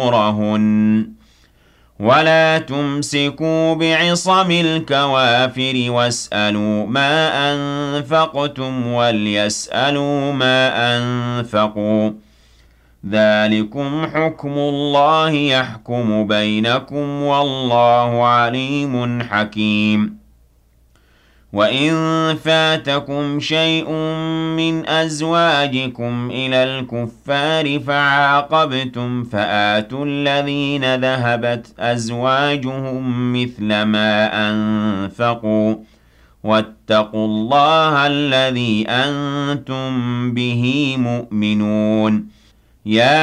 أجورهن ولا تمسكوا بعصم الكوافر واسألوا ما أنفقتم وليسألوا ما أنفقوا ذلكم حكم الله يحكم بينكم والله عليم حكيم وَإِن فَاتَكُمْ شَيْءٌ مِّنْ أَزْوَاجِكُمْ إِلَى الْكُفَّارِ فَعَاقَبْتُمْ فَآتُوا الَّذِينَ ذَهَبَتْ أَزْوَاجُهُم مِّثْلَ مَا أَنفَقُوا ۚ وَاتَّقُوا اللَّهَ الَّذِي أَنتُم بِهِ مُؤْمِنُونَ يَا